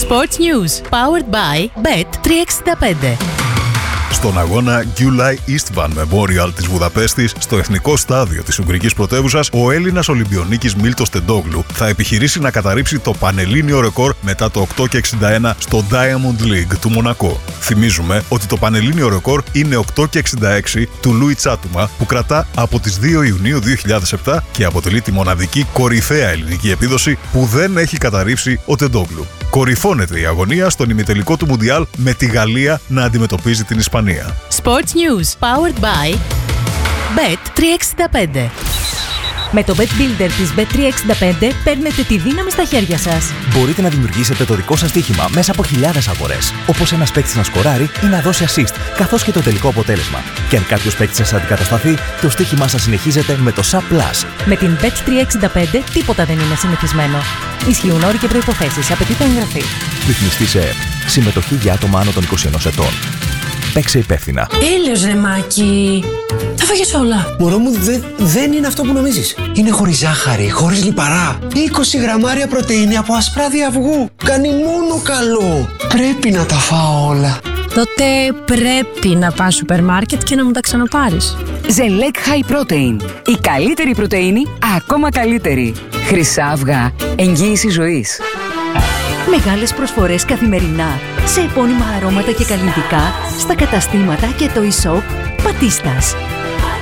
Sports News. Powered by Bet365. Στον αγώνα Gyulay Istvan Memorial της Βουδαπέστης, στο εθνικό στάδιο της Ουγγρικής πρωτεύουσας, ο Έλληνας Ολυμπιονίκης Μίλτος Τεντόγλου θα επιχειρήσει να καταρρύψει το πανελλήνιο ρεκόρ μετά το 8,61 στο Diamond League του Μονακό. Θυμίζουμε ότι το πανελλήνιο ρεκόρ είναι 8,66 του Λούι Τσάτουμα, που κρατά από τις 2 Ιουνίου 2007 και αποτελεί τη μοναδική κορυφαία ελληνική επίδοση που δεν έχει καταρρύψει ο Τεντόγλου. Κορυφώνεται η αγωνία στον ημιτελικό του Μουντιάλ με τη Γαλλία να αντιμετωπίζει την Ισπανία. Sports News. Powered by Bet365. Με το Bet Builder της Bet365 παίρνετε τη δύναμη στα χέρια σας. Μπορείτε να δημιουργήσετε το δικό σας στοίχημα μέσα από χιλιάδες αγορές. Όπως ένας παίκτης να σκοράρει ή να δώσει assist, καθώς και το τελικό αποτέλεσμα. Και αν κάποιος παίκτης σας αντικατασταθεί, το στοίχημά σας συνεχίζεται με το SAP Plus. Με την Bet365 τίποτα δεν είναι συνηθισμένο. Ισχύουν όροι και προϋποθέσεις. Απαιτείται εγγραφή. Ρυθμιστή σε ΕΕΠ. Συμμετοχή για άτομα άνω των 21 ετών. Παίξε υπεύθυνα. Έλεος ρε Μάκη. Τα φάγες όλα. Μωρό μου, δεν είναι αυτό που νομίζεις. Είναι χωρίς ζάχαρη, χωρίς λιπαρά. 20 γραμμάρια πρωτεΐνη από ασπράδι αυγού. Κάνει μόνο καλό. Πρέπει να τα φάω όλα. Τότε πρέπει να πας σούπερ μάρκετ και να μου τα ξαναπάρεις. Ζελέκ High Protein. Η καλύτερη πρωτεΐνη, ακόμα καλύτερη. Χρυσά αυγά. Εγγύηση ζωής. Μεγάλες προσφορές καθημερινά σε επώνυμα αρώματα και καλλιτικά στα καταστήματα και το e-shop Πατίστας.